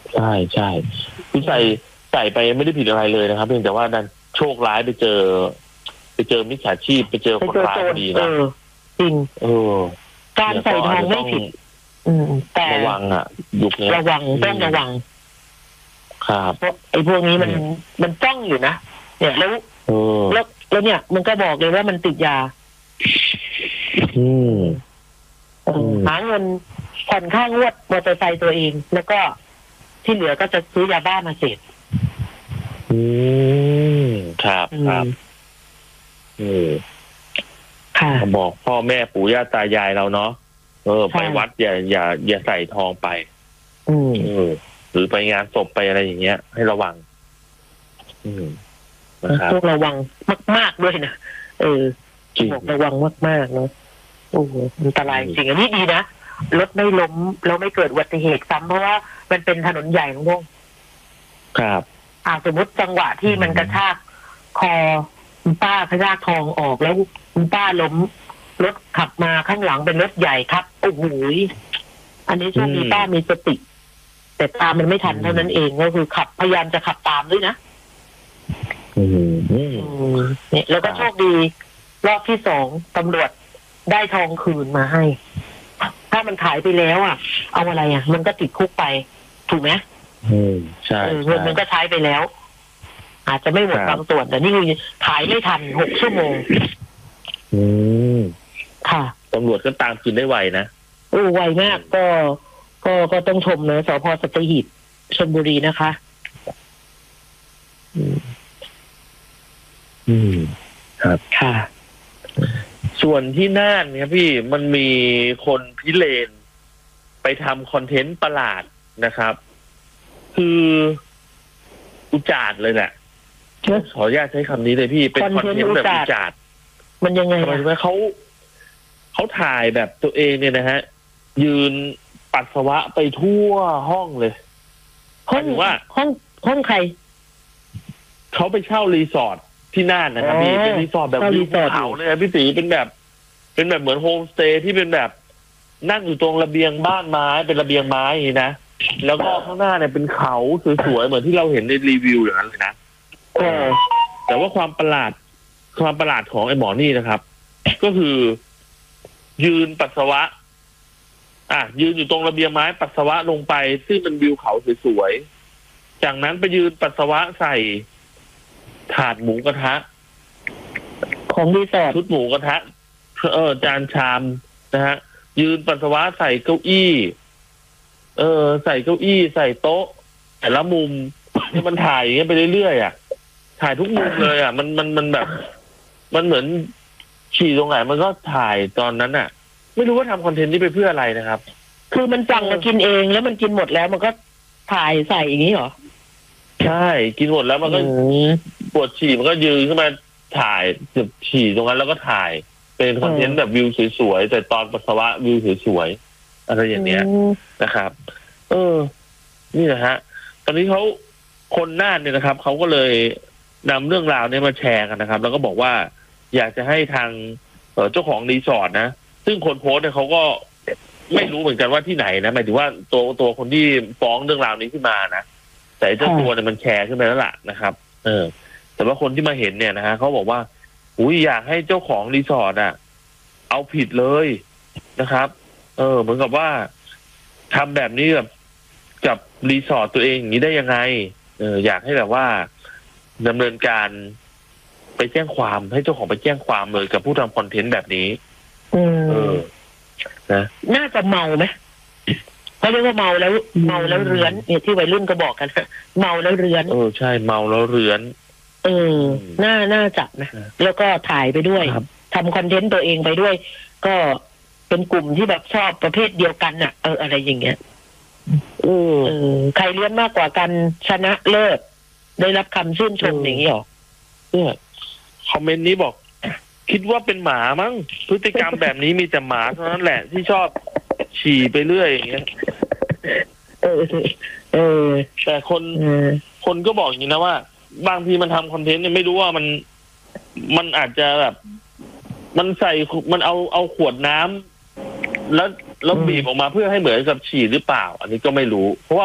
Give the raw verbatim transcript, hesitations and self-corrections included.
ใช่ใช่คือใส่ใส่ไปไม่ได้ผิดอะไรเลยนะครับเพียงแต่ว่าดันโชคร้ายไปเจอไปเจอมิจฉาชีพไปเจอคนร้ายพอดีนะจริงเออการใส่ทองไม่ผิดอืมแต่ระวังอ่ะยุคนี้ระวังต้องระวังครับไอ้พวกนี้มันมันจ้องอยู่นะเนี่ยแล้วแล้วแล้วเนี่ยมันก็บอกเลยว่ามันติดยาอืมหาเงินผ่อนค่างวดมอเตอร์ไซค์ตัวเองแล้วก็ที่เหลือก็จะซื้อยาบ้ามาเสพอืมครับครับอืมค่ะบอกพ่อแม่ปู่ย่าตายายเราเนาะเออไปวัดอย่าอย่าอย่าใส่ทองไปอืมเออหรือไปงานศพไปอะไรอย่างเงี้ยให้ระวังอืมนะครับต้องระวังมากๆด้วยนะเออบอกระวังมากๆเนาะโอ้โหอันตรายจริงอันนี้ดีนะรถไม่ล้มแล้วไม่เกิดอุบัติเหตุซ้ำเพราะว่ามันเป็นถนนใหญ่ของพวกครับอ่าสมมติจังหวะที่มันกระชากคอคุณป้ากระชากทองออกแล้วคุณป้าล้มรถขับมาข้างหลังเป็นรถใหญ่ครับโอ้โหอันนี้ช่วงนี้ป้ามีสติแต่ตามมันไม่ทันเท่านั้นเองก็คือขับพยายามจะขับตามด้วยนะอืมเนี่ยแล้วก็โชคดีรอบที่สองตำรวจได้ทองคืนมาให้ถ้ามันขายไปแล้วอ่ะเอาอะไรอ่ะมันก็ติดคุกไปถูกไหมอืมใช่เงินมันก็ใช้ไปแล้วอาจจะไม่หมดบางส่วนแต่นี่คือขายไม่ทันหกชั่วโมงอืมค่ะตำรวจก็ตามคืนได้ไวนะโอ้ไวมากก็ก็ก็ต้องชมนะสพ.สัตหีบชลบุรีนะคะอืมอืมครับค่ะส่วนที่น่านเนี่ยพี่มันมีคนพิเรนไปทำคอนเทนต์ประหลาดนะครับคืออุจาดเลยแหละขออนุญาตใช้คำนี้เลยพี่เป็นคอนเทนต์แบบอุจาดมันยังไงทำไมรู้ไหมเขาเขาถ่ายแบบตัวเองเนี่ยนะฮะยืนปัสสาวะไปทั่วห้องเลยห้องว่าห้องห้องใครเขาไปเช่ารีสอร์ทที่น่านนะครับพี่เป็นรีสอร์ทแบบวิวภูเขาเลยพี่ตีเป็นแบบเป็นแบบเหมือนโฮมสเตย์ที่เป็นแบบนั่งอยู่ตรงระเบียงบ้านไม้เป็นระเบียงไม้อย่างนี้นะแล้วก็ข้างหน้าเนี่ยเป็นเขาสวยๆเหมือนที่เราเห็นในรีวิวอย่างนั้นเลยนะแต่ว่าความประหลาดความประหลาดของไอ้หมอนี่นะครับก็คือยืนปัสสาวะอ่ะยืนอยู่ตรงระเบียงไม้ปัสสาวะลงไปซึ่งเป็นวิวเขาสวยๆจากนั้นไปยืนปัสสาวะใส่ถาดหมูกระทะของรีสอร์ทชุดหมูกระทะเออจานชามนะฮะยืนปัสสาวะใส่เก้าอี้เออใส่เก้าอี้ใส่โต๊ะแต่ละมุมที่มันถ่ายอย่างเงี้ยไปเรื่อยๆอ่ะถ่ายทุกมุมเลยอ่ะมันมันมันแบบมันเหมือนฉี่ตรงไหนมันก็ถ่ายตอนนั้นอ่ะไม่รู้ว่าทำคอนเทนต์นี้ไปเพื่ออะไรนะครับคือมันสั่งมากินเองแล้วมันกินหมดแล้วมันก็ถ่ายใส่อย่างนี้เหรอใช่กินหมดแล้วมันก็ปวดฉี่มันก็ยืนขึ้นมาถ่ายจุดฉี่ตรงนั้นแล้วก็ถ่ายเป็นคอนเทนต์แบบวิวสวยๆแต่ตอนปัสสาวะวิวสวยๆอะไรอย่างเนี้ยนะครับเออนี่นะฮะตอนนี้เขาคนน่านเนี่ยนะครับเขาก็เลยนำเรื่องราวนี้มาแชร์กันนะครับแล้วก็บอกว่าอยากจะให้ทางเจ้าของรีสอร์ทนะซึ่งคนโพสต์เนี่ยเขาก็ไม่รู้เหมือนกันว่าที่ไหนนะหมายถึงว่าตัวตัวคนที่ฟ้องเรื่องราวนี้ขึ้นมานะแต่เจ้าตัวเนี่ยมันแชร์ขึ้นไปแล้วล่ะนะครับเออแต่ว่าคนที่มาเห็นเนี่ยนะฮะเขาบอกว่าอุ้ยอยากให้เจ้าของรีสอร์ทอ่ะเอาผิดเลยนะครับเออเหมือนกับว่าทำแบบนี้กับกับรีสอร์ทตัวเองอย่างนี้ได้ยังไงเอออยากให้แบบว่าดำเนินการไปแจ้งความให้เจ้าของไปแจ้งความเลยกับผู้ทำคอนเทนต์แบบนี้เออนะน่าจะเมาไหมเขาเรียกว่าเมาแล้วเมาแล้วเรื้อนเนี่ยที่วัยรุ่นก็บอกกันเมาแล้วเรื้อนเออใช่เมาแล้วเรื้อนเออน่าน่าจับนะแล้วก็ถ่ายไปด้วยทำคอนเทนต์ตัวเองไปด้วยก็เป็นกลุ่มที่แบบชอบประเภทเดียวกันน่ะเอออะไรอย่างเงี้ยเออใครเลื้อนมากกว่ากันชนะเลิศได้รับคำชื่นชมอย่างนี้หรอเนี่ยคอมเมนต์นี้บอกคิดว่าเป็นหมามั้งพฤติกรรมแบบนี้มีแต่หมาเท่านั้นแหละที่ชอบฉี่ไปเรื่อยอย่างเงี้ยเออเออแต่คนคนก็บอกอย่างนี้นะว่าบางทีมันทำคอนเทนต์เนี่ยไม่รู้ว่ามันมันอาจจะแบบมันใส่มันเอาเอาขวดน้ำแล้วแล้วบีบออกมาเพื่อให้เหมือนกับฉี่หรือเปล่าอันนี้ก็ไม่รู้เพราะว่า